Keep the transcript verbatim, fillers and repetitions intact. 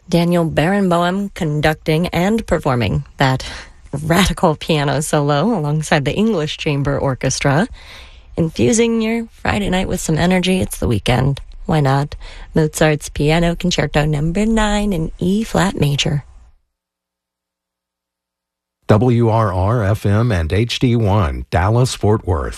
Daniel Barenboim conducting and performing that radical piano solo alongside the English Chamber Orchestra. Infusing your Friday night with some energy. It's the weekend. Why not? Mozart's Piano Concerto number nine in E-flat major. W R R F M and H D one, Dallas, Fort Worth.